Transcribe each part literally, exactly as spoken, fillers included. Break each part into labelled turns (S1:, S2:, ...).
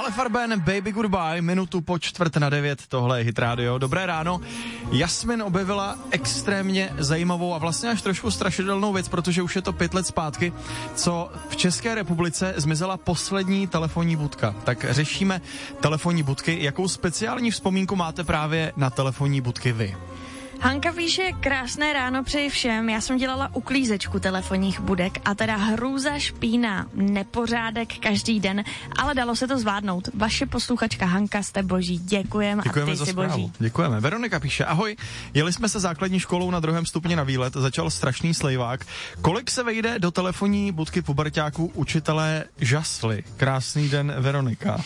S1: Ale Farben, Baby Goodbye, minutu po čtvrt na devět, tohle je Hit Radio. Dobré ráno. Jasmin objevila extrémně zajímavou a vlastně až trošku strašidelnou věc, protože už je to pět let zpátky, co v České republice zmizela poslední telefonní budka. Tak řešíme telefonní budky. Jakou speciální vzpomínku máte právě na telefonní budky vy?
S2: Hanka píše, krásné ráno přeji všem, já jsem dělala uklízečku telefonních budek a teda hrůza, špína, nepořádek každý den, ale dalo se to zvládnout. Vaše posluchačka Hanka, jste boží, děkujem
S1: Děkujeme
S2: a ty
S1: za
S2: jsi
S1: zprávu.
S2: boží.
S1: Děkujeme. Veronika píše, ahoj, jeli jsme se základní školou na druhém stupni na výlet, začal strašný slejvák. Kolik se vejde do telefonní budky puberťáků učitelé žasli? Krásný den, Veronika.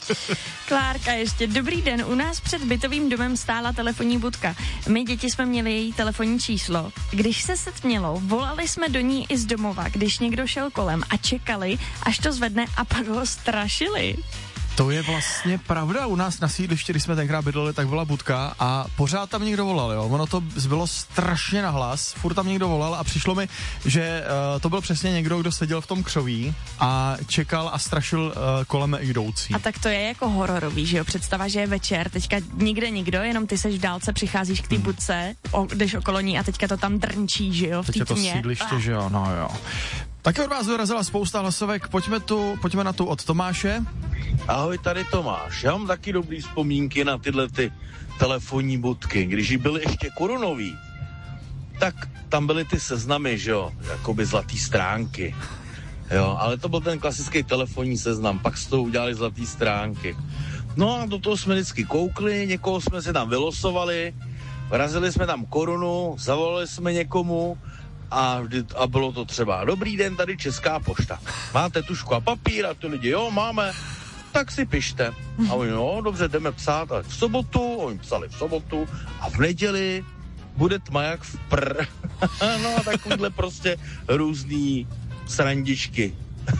S2: Klárka ještě, dobrý den, u nás před bytovým domem stála telefonní budka. My děti jsme měli její telefonní číslo. Když se setmělo, volali jsme do ní i z domova, když někdo šel kolem a čekali, až to zvedne a pak ho strašili.
S1: To je vlastně pravda. U nás na sídlišti, když jsme tenkrát bydleli, tak byla budka a pořád tam někdo volal, jo. Ono to bylo strašně nahlas, furt tam někdo volal a přišlo mi, že uh, to byl přesně někdo, kdo seděl v tom křoví a čekal a strašil uh, kolem jdoucí.
S2: A tak to je jako hororový, že jo? Představa, že je večer, teďka nikde nikdo, jenom ty seš v dálce, přicházíš k té budce, o, jdeš okolo ní a teďka to tam drnčí, že jo? V
S1: teď je to
S2: tmě.
S1: sídliště,
S2: ah.
S1: že jo, no jo. Taky od vás dorazila spousta hlasovek, pojďme, tu, pojďme na tu od Tomáše.
S3: Ahoj, tady Tomáš. Já mám taky dobrý vzpomínky na tyhle ty telefonní budky. Když byly ještě korunový, tak tam byly ty seznamy, že jo, jakoby zlatý stránky. Jo, ale to byl ten klasický telefonní seznam, pak z toho udělali zlatý stránky. No a do toho jsme vždycky koukli, někoho jsme si tam vylosovali, vrazili jsme tam korunu, zavolali jsme někomu, A, vždy, a bylo to třeba, dobrý den, tady Česká pošta. Máte tušku a papír? A ty lidi, jo, máme. Tak si pište. A oni, no, dobře, jdeme psát. A v sobotu, oni psali v sobotu a v neděli bude tma jak v pr. No a takovýhle prostě různý srandičky.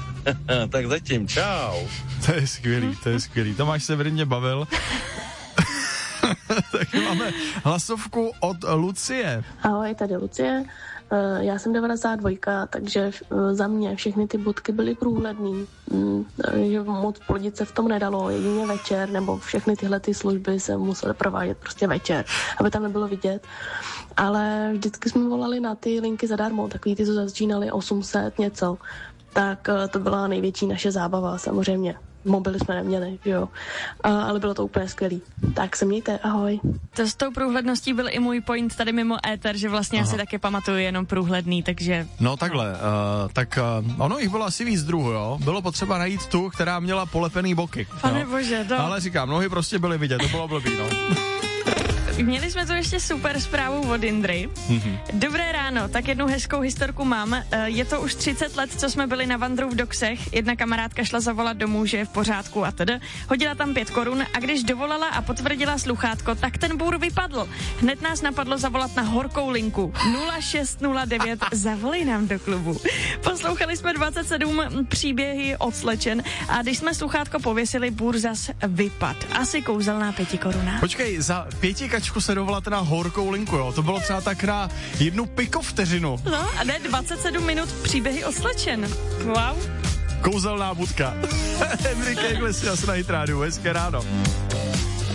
S3: Tak zatím, čau.
S1: To je skvělý, to je skvělý. Tomáš se vrně bavil. Tak máme hlasovku od Lucie.
S4: Ahoj, tady Lucie. Já jsem devadesát dva, takže za mě všechny ty budky byly průhledný, že moc plodit se v tom nedalo, jedině večer, nebo všechny tyhle ty služby se musely provádět prostě večer, aby tam nebylo vidět. Ale vždycky jsme volali na ty linky zadarmo, takový ty, co začínaly osm set něco, tak to byla největší naše zábava samozřejmě. Mobily jsme neměli, jo, a, ale bylo to úplně skvělý. Tak se mějte, ahoj.
S2: To s tou průhledností byl i můj point tady mimo éter, že vlastně Aha. asi taky pamatuju jenom průhledný, takže...
S1: No takhle, uh, tak uh, ono jich bylo asi víc druhů, jo. Bylo potřeba najít tu, která měla polepený boky.
S2: Pane bože, to...
S1: Ale říkám, nohy prostě byly vidět, to bylo blbý, no.
S2: Měli jsme tu ještě super zprávu od Indry. Mm-hmm. Dobré ráno, tak jednu hezkou historku mám. Je to už třicet let, co jsme byli na vandru v Doksech. Jedna kamarádka šla zavolat domů, že je v pořádku a tedy. Hodila tam pět korun a když dovolala a potvrdila sluchátko, tak ten bůr vypadl. Hned nás napadlo zavolat na horkou linku nula šest nula devět, zavolej nám do klubu. Poslouchali jsme dvacet sedm příběhy od slečen a když jsme sluchátko pověsili, bůr zas vypad. Asi kouzelná pěti koruna.
S1: Počkej, za pěti kačku se dovolat na horkou linku, jo? To bylo třeba tak na jednu pikovteřinu.
S2: No a ne dvacet sedm minut příběhy od slečen. Wow.
S1: Kouzelná budka. Enrique Iglesias na Hit Radio, hezké ráno.